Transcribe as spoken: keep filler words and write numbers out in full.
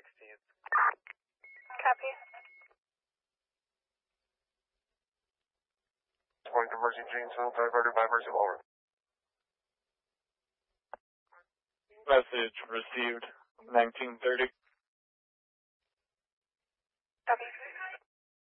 sixteenth. Copy. Going to Mercy Janesville, diverted by Mercy Lower. Message received, nineteen thirty.